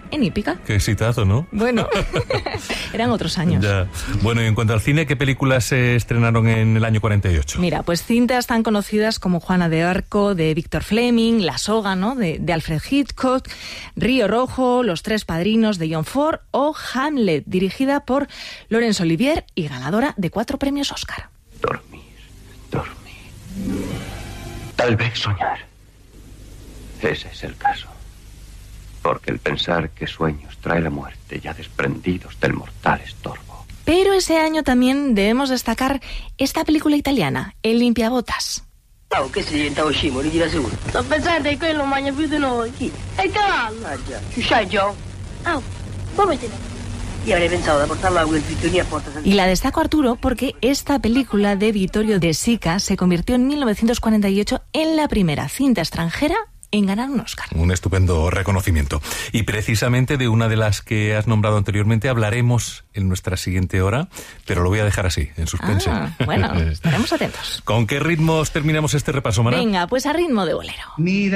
en Hípica. Qué exitazo, ¿no? Bueno, eran otros años. Ya. Bueno, y en cuanto al cine, ¿qué películas se estrenaron en el año 48? Mira, pues cintas tan conocidas como Juana de Arco, de Víctor Fleming, La soga, ¿no?, de Alfred Hitchcock, Río Rojo, Los tres padrinos de John Ford o Hamlet, dirigida por Laurence Olivier y ganadora de 4 premios Oscar. Dormir. Tal vez soñar. Ese es el caso. Porque el pensar que sueños trae la muerte ya desprendidos del mortal estorbo. Pero ese año también debemos destacar esta película italiana, El limpiabotas. Che si diventavo scemo, li dirà sicuro. Sto pensando che quello mangia più di noi. Chi? È il cavallo. Ah già. Ci sai, Joe? Come te ne? Io avrei pensato di portarlo a quel pittonino a Porta Santa. Y la destaco, Arturo, porque esta película de Vittorio De Sica se convirtió en 1948 en la primera cinta extranjera en ganar un Oscar. Un estupendo reconocimiento. Y precisamente de una de las que has nombrado anteriormente hablaremos en nuestra siguiente hora, pero lo voy a dejar así, en suspense. Bueno, estaremos atentos. ¿Con qué ritmos terminamos este repaso, Mara? Venga, pues a ritmo de bolero. Mira.